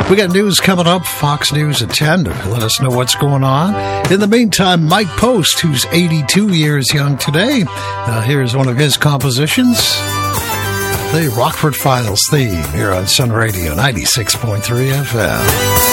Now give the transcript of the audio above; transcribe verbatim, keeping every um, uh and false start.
We got news coming up, Fox News at ten, to let us know what's going on. In the meantime, Mike Post, who's eighty-two years young today, uh, here's one of his compositions, the Rockford Files theme here on Sun Radio ninety-six point three F M.